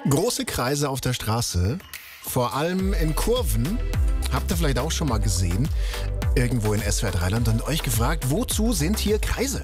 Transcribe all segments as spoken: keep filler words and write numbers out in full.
Große Kreise auf der Straße, vor allem in Kurven, habt ihr vielleicht auch schon mal gesehen, irgendwo in S W R drei Land und euch gefragt, wozu sind hier Kreise?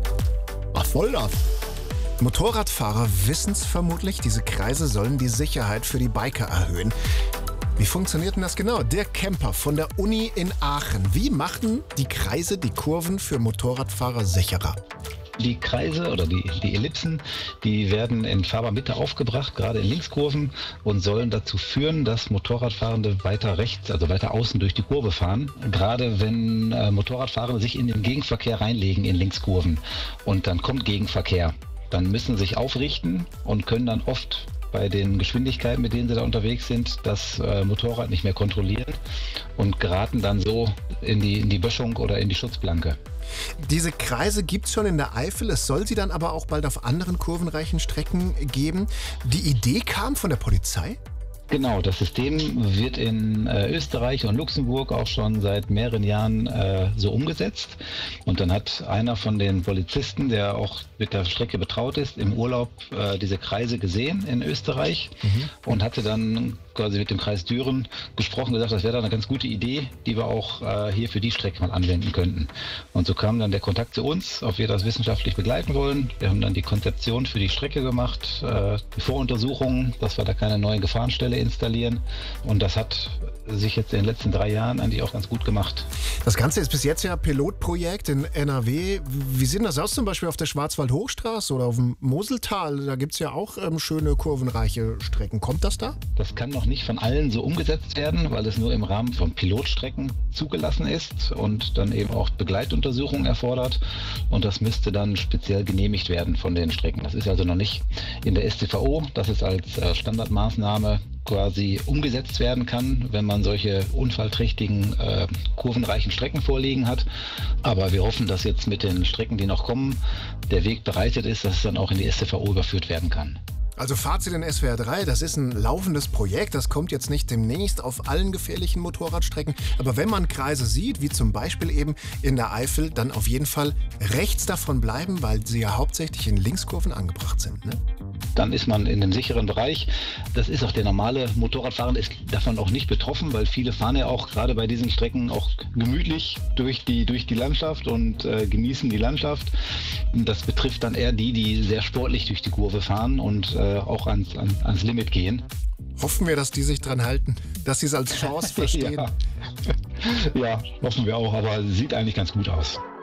Was soll das? Motorradfahrer wissen es vermutlich, diese Kreise sollen die Sicherheit für die Biker erhöhen. Wie funktioniert denn das genau? Dirk Kemper von der Uni in Aachen. Wie machen die Kreise die Kurven für Motorradfahrer sicherer? Die Kreise oder die, die Ellipsen, die werden in Fahrbahnmitte aufgebracht, gerade in Linkskurven, und sollen dazu führen, dass Motorradfahrende weiter rechts, also weiter außen durch die Kurve fahren. Gerade wenn äh, Motorradfahrende sich in den Gegenverkehr reinlegen in Linkskurven und dann kommt Gegenverkehr, dann müssen sie sich aufrichten und können dann oft bei den Geschwindigkeiten, mit denen sie da unterwegs sind, das äh, Motorrad nicht mehr kontrollieren und geraten dann so in die, in die Böschung oder in die Schutzplanke. Diese Kreise gibt es schon in der Eifel, es soll sie dann aber auch bald auf anderen kurvenreichen Strecken geben. Die Idee kam von der Polizei? Genau, das System wird in äh, Österreich und Luxemburg auch schon seit mehreren Jahren äh, so umgesetzt. Und dann hat einer von den Polizisten, der auch mit der Strecke betraut ist, im Urlaub äh, diese Kreise gesehen in Österreich mhm. und hatte dann quasi mit dem Kreis Düren gesprochen, gesagt, das wäre da eine ganz gute Idee, die wir auch äh, hier für die Strecke mal anwenden könnten. Und so kam dann der Kontakt zu uns, ob wir das wissenschaftlich begleiten wollen. Wir haben dann die Konzeption für die Strecke gemacht, äh, die Voruntersuchungen, dass wir da keine neue Gefahrenstelle installieren, und das hat sich jetzt in den letzten drei Jahren eigentlich auch ganz gut gemacht. Das Ganze ist bis jetzt ja Pilotprojekt in N R W. Wie sieht das aus zum Beispiel auf der Schwarzwald-Hochstraße oder auf dem Moseltal? Da gibt es ja auch ähm, schöne kurvenreiche Strecken. Kommt das da? Das kann noch nicht von allen so umgesetzt werden, weil es nur im Rahmen von Pilotstrecken zugelassen ist und dann eben auch Begleituntersuchungen erfordert, und das müsste dann speziell genehmigt werden von den Strecken. Das ist also noch nicht in der S T V O, dass es als äh, Standardmaßnahme quasi umgesetzt werden kann, wenn man solche unfallträchtigen, äh, kurvenreichen Strecken vorliegen hat. Aber wir hoffen, dass jetzt mit den Strecken, die noch kommen, der Weg bereitet ist, dass es dann auch in die S T V O überführt werden kann. Also Fazit in S W R drei, das ist ein laufendes Projekt, das kommt jetzt nicht demnächst auf allen gefährlichen Motorradstrecken, aber wenn man Kreise sieht, wie zum Beispiel eben in der Eifel, dann auf jeden Fall rechts davon bleiben, weil sie ja hauptsächlich in Linkskurven angebracht sind, ne? Dann ist man in einem sicheren Bereich. Das ist auch der normale Motorradfahrer, ist davon auch nicht betroffen, weil viele fahren ja auch gerade bei diesen Strecken auch gemütlich durch die, durch die Landschaft und äh, genießen die Landschaft. Das betrifft dann eher die, die sehr sportlich durch die Kurve fahren und äh, auch ans, an, ans Limit gehen. Hoffen wir, dass die sich dran halten, dass sie es als Chance verstehen. Ja. Ja, hoffen wir auch, aber sieht eigentlich ganz gut aus.